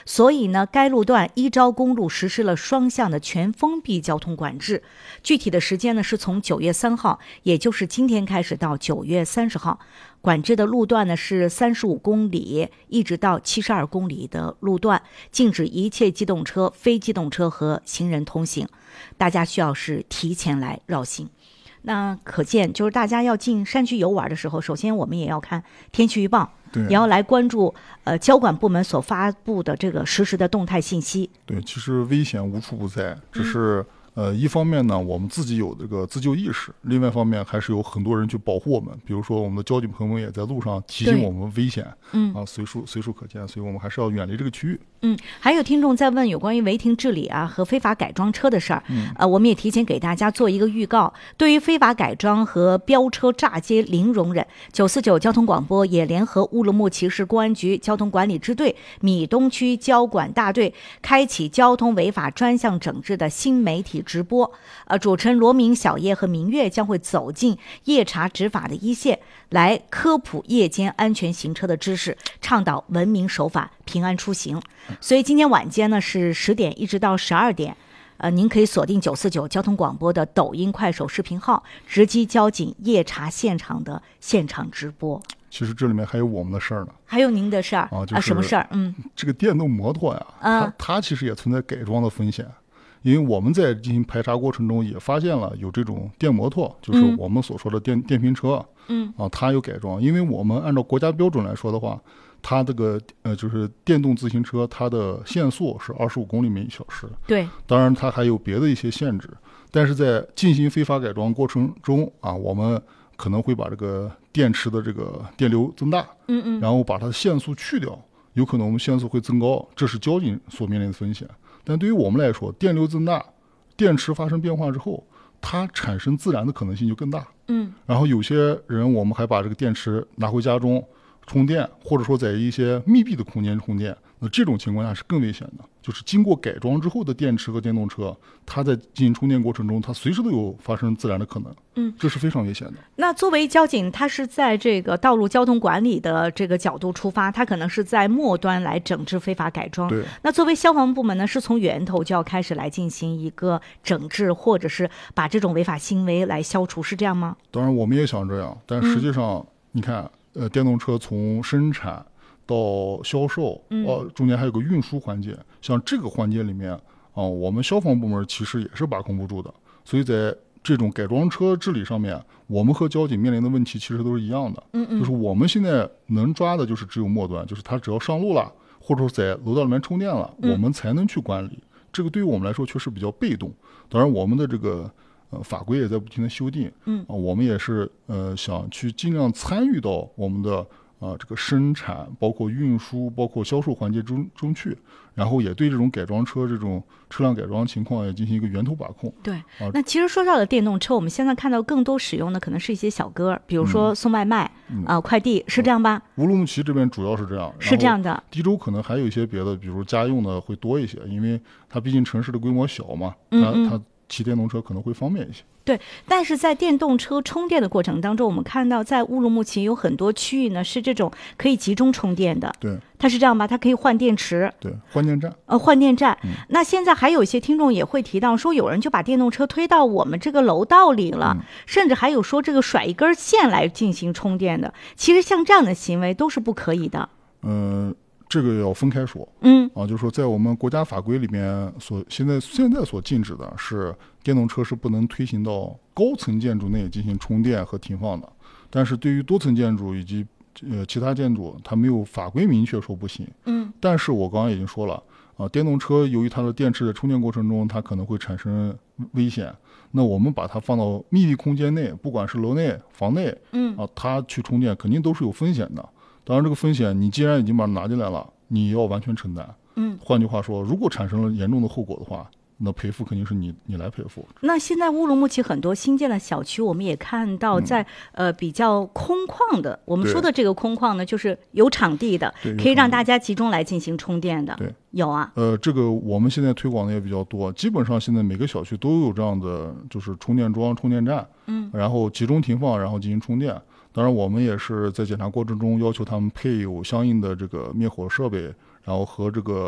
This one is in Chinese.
所以呢，该路段一招公路实施了双向的全封闭交通管制。具体的时间呢，是从9月3号，也就是今天开始到9月30号。管制的路段呢是35公里一直到72公里的路段，禁止一切机动车、非机动车和行人通行。大家需要是提前来绕行。那可见，就是大家要进山区游玩的时候，首先我们也要看天气预报，也要来关注交管部门所发布的这个实时的动态信息。 对，其实危险无处不在，只是一方面呢，我们自己有这个自救意识；另外一方面，还是有很多人去保护我们。比如说，我们的交警朋友也在路上提醒我们危险，随处可见，所以我们还是要远离这个区域。 还有听众在问有关于违停治理啊和非法改装车的事儿，我们也提前给大家做一个预告。对于非法改装和飙车炸街零容忍，949交通广播也联合乌鲁木齐市公安局交通管理支队米东区交管大队，开启交通违法专项整治的新媒体直播。主持人罗明、小叶和明月将会走进夜查执法的一线，来科普夜间安全行车的知识，倡导文明守法、平安出行。所以今天晚间呢是10点一直到12点，您可以锁定949交通广播的抖音、快手视频号，直击交警夜查现场的现场直播。 其实这里面还有我们的事儿呢， 还有您的事儿什么事儿？ 这个电动摩托呀，它其实也存在改装的风险。因为我们在进行排查过程中也发现了有这种电摩托，就是我们所说的电瓶车，它有改装。因为我们按照国家标准来说的话，它这个就是电动自行车，它的限速是25公里每小时。 对， 当然它还有别的一些限制，但是在进行非法改装过程中我们可能会把这个电池的这个电流增大，然后把它的限速去掉，有可能我们限速会增高，这是交警所面临的风险。但对于我们来说，电流增大，电池发生变化之后，它产生自燃的可能性就更大。然后有些人我们还把这个电池拿回家中充电，或者说在一些密闭的空间充电，那这种情况下是更危险的。就是经过改装之后的电池和电动车，它在进行充电过程中，它随时都有发生自燃的可能。这是非常危险的。 那作为交警，他是在这个道路交通管理的这个角度出发，他可能是在末端来整治非法改装。 对。 那作为消防部门呢，是从源头就要开始来进行一个整治，或者是把这种违法行为来消除，是这样吗？ 当然，我们也想这样，但实际上，你看，电动车从生产到销售，中间还有个运输环节，像这个环节里面我们消防部门其实也是把控不住的。所以在这种改装车治理上面，我们和交警面临的问题其实都是一样的。就是我们现在能抓的就是只有末端，就是他只要上路了，或者说在楼道里面充电了，我们才能去管理。这个对于我们来说确实比较被动。当然，我们的这个法规也在不停的修订。我们也是想去尽量参与到我们的这个生产，包括运输，包括销售环节中去，然后也对这种改装车这种车辆改装情况也进行一个源头把控。 对，那其实说到了电动车，我们现在看到更多使用的可能是一些小哥，比如说送外卖快递，是这样吧？ 乌鲁木齐这边主要是这样， 是这样的。 低州可能还有一些别的，比如家用的会多一些，因为它毕竟城市的规模小嘛，它骑电动车可能会方便一些。 对，但是在电动车充电的过程当中，我们看到在乌鲁木齐有很多区域呢是这种可以集中充电的。 对， 它是这样吧？它可以换电池。 对，换电站。 换电站。那现在还有一些听众也会提到说，有人就把电动车推到我们这个楼道里了，甚至还有说这个甩一根线来进行充电的。其实像这样的行为都是不可以的。 这个要分开说。就是说在我们国家法规里面现在所禁止的是电动车是不能推行到高层建筑内进行充电和停放的，但是对于多层建筑以及其他建筑，它没有法规明确说不行。但是我刚刚已经说了电动车由于它的电池在充电过程中，它可能会产生危险。那我们把它放到密闭空间内，不管是楼内、房内，它去充电肯定都是有风险的。当然，这个风险你既然已经把它拿进来了，你要完全承担。换句话说，如果产生了严重的后果的话，那赔付肯定是你来赔付。 那现在乌鲁木齐很多新建的小区，我们也看到在比较空旷的，我们说的这个空旷呢，就是有场地的，可以让大家集中来进行充电的。 对， 有啊。 这个我们现在推广的也比较多，基本上现在每个小区都有这样的就是充电桩、充电站，然后集中停放，然后进行充电。当然，我们也是在检查过程中要求他们配有相应的这个灭火设备，然后和这个